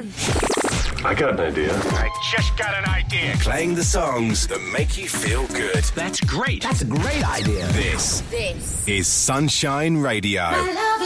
fun. I got an idea. I just got an idea. Playing the songs that make you feel good. That's great. That's a great idea. This This is Sunshine Radio.